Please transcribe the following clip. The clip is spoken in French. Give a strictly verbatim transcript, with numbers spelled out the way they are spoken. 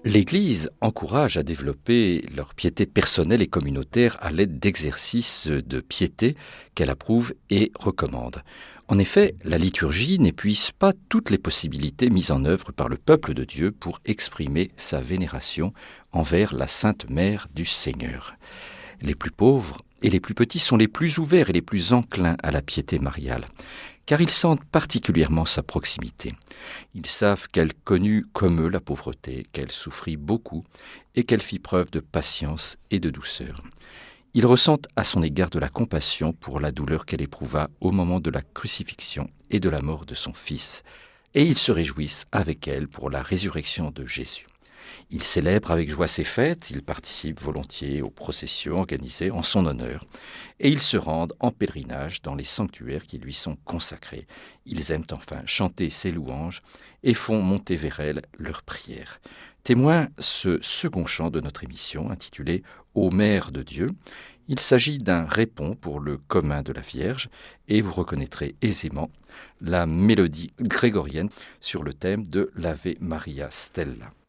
L'Église encourage à développer leur piété personnelle et communautaire à l'aide d'exercices de piété qu'elle approuve et recommande. En effet, la liturgie n'épuise pas toutes les possibilités mises en œuvre par le peuple de Dieu pour exprimer sa vénération envers la Sainte Mère du Seigneur. Les plus pauvres et les plus petits sont les plus ouverts et les plus enclins à la piété mariale, car ils sentent particulièrement sa proximité. Ils savent qu'elle connut comme eux la pauvreté, qu'elle souffrit beaucoup et qu'elle fit preuve de patience et de douceur. Ils ressentent à son égard de la compassion pour la douleur qu'elle éprouva au moment de la crucifixion et de la mort de son Fils, et ils se réjouissent avec elle pour la résurrection de Jésus. Ils célèbrent avec joie ses fêtes, ils participent volontiers aux processions organisées en son honneur, et ils se rendent en pèlerinage dans les sanctuaires qui lui sont consacrés. Ils aiment enfin chanter ses louanges et font monter vers elle leurs prières. Témoin ce second chant de notre émission intitulé « Ô Mère de Dieu ». Il s'agit d'un répond pour le commun de la Vierge et vous reconnaîtrez aisément la mélodie grégorienne sur le thème de l'Ave Maria Stella.